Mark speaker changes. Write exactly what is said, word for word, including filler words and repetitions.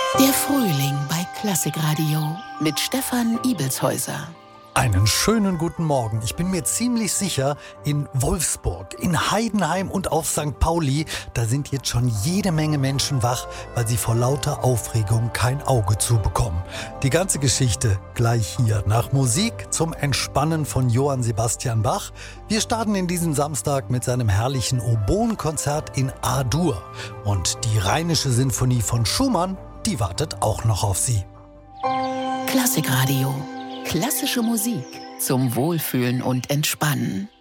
Speaker 1: Der Frühling bei Klassikradio mit Stefan Ibelshäuser.
Speaker 2: Einen schönen guten Morgen. Ich bin mir ziemlich sicher, in Wolfsburg, in Heidenheim und auf Sankt Pauli, da sind jetzt schon jede Menge Menschen wach, weil sie vor lauter Aufregung kein Auge zubekommen. Die ganze Geschichte gleich hier nach Musik zum Entspannen von Johann Sebastian Bach. Wir starten in diesem Samstag mit seinem herrlichen Oboenkonzert in A-Dur. Und die Rheinische Sinfonie von Schumann, die wartet auch noch auf Sie.
Speaker 1: Klassikradio. Klassische Musik zum Wohlfühlen und Entspannen.